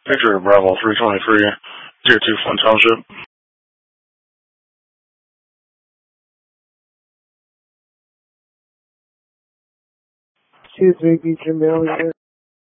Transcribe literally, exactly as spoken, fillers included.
Victor Bravo three twenty-three, Tier two Flint Township. two three Beecher Mill,